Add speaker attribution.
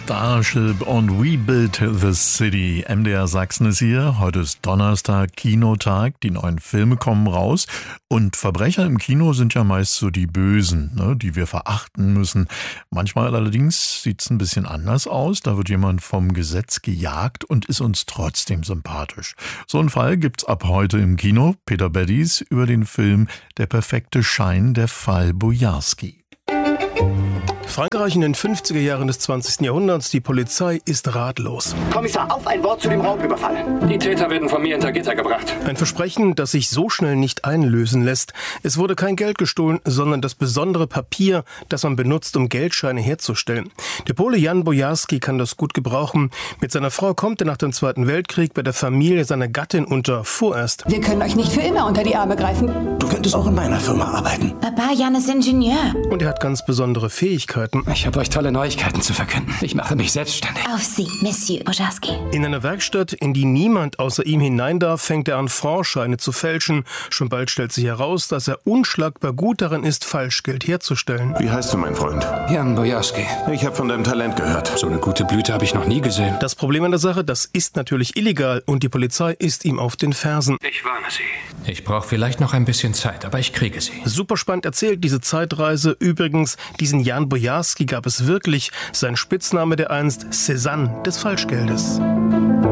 Speaker 1: Starship und We Built the City. MDR Sachsen ist hier. Heute ist Donnerstag, Kinotag. Die neuen Filme kommen raus. Und Verbrecher im Kino sind ja meist so die Bösen, ne, die wir verachten müssen. Manchmal allerdings sieht es ein bisschen anders aus. Da wird jemand vom Gesetz gejagt und ist uns trotzdem sympathisch. So einen Fall gibt's ab heute im Kino. Peter Beddies über den Film Der perfekte Schein, der Fall Bojarski.
Speaker 2: Frankreich in den 50er Jahren des 20. Jahrhunderts. Die Polizei ist ratlos.
Speaker 3: Kommissar, auf ein Wort zu dem Raubüberfall.
Speaker 4: Die Täter werden von mir hinter Gitter gebracht.
Speaker 2: Ein Versprechen, das sich so schnell nicht einlösen lässt. Es wurde kein Geld gestohlen, sondern das besondere Papier, das man benutzt, um Geldscheine herzustellen. Der Pole Jan Bojarski kann das gut gebrauchen. Mit seiner Frau kommt er nach dem Zweiten Weltkrieg bei der Familie seiner Gattin unter, vorerst.
Speaker 5: Wir können euch nicht für immer unter die Arme greifen.
Speaker 3: Du könntest auch in meiner Firma arbeiten.
Speaker 5: Papa, Jan ist Ingenieur.
Speaker 2: Und er hat ganz besondere Fähigkeiten.
Speaker 4: Ich habe euch tolle Neuigkeiten zu verkünden. Ich mache mich selbstständig.
Speaker 5: Auf Sie, Monsieur Bojarski.
Speaker 2: In einer Werkstatt, in die niemand außer ihm hinein darf, fängt er an, Franc-Scheine zu fälschen. Schon bald stellt sich heraus, dass er unschlagbar gut darin ist, Falschgeld herzustellen.
Speaker 6: Wie heißt du, mein Freund?
Speaker 4: Jan Bojarski.
Speaker 6: Ich habe von deinem Talent gehört.
Speaker 4: So eine gute Blüte habe ich noch nie gesehen.
Speaker 2: Das Problem an der Sache, das ist natürlich illegal und die Polizei ist ihm auf den Fersen.
Speaker 4: Ich warne Sie. Ich brauche vielleicht noch ein bisschen Zeit, aber ich kriege sie.
Speaker 2: Super spannend erzählt, diese Zeitreise. Übrigens, diesen Jan Bojarski gab es wirklich. Sein Spitzname dereinst Cézanne des Falschgeldes.